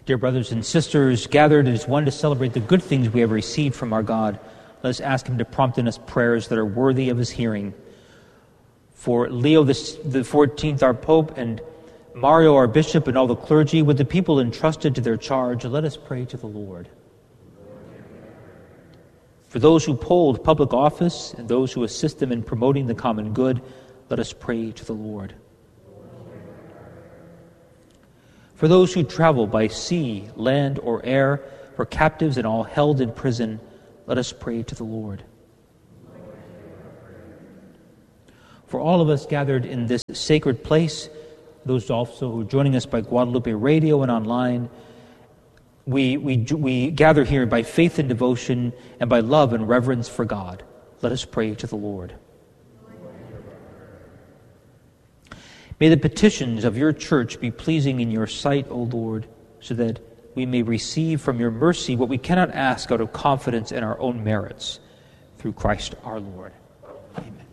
Dear brothers and sisters, gathered as one to celebrate the good things we have received from our God, let us ask Him to prompt in us prayers that are worthy of His hearing. For Leo the 14th, our Pope, and Mario, our Bishop, and all the clergy, with the people entrusted to their charge, let us pray to the Lord. For those who hold public office and those who assist them in promoting the common good, let us pray to the Lord. For those who travel by sea, land, or air, for captives and all held in prison, let us pray to the Lord. For all of us gathered in this sacred place, those also who are joining us by Guadalupe Radio and online, we gather here by faith and devotion and by love and reverence for God. Let us pray to the Lord. May the petitions of your church be pleasing in your sight, O Lord, so that we may receive from your mercy what we cannot ask out of confidence in our own merits. Through Christ our Lord. Amen.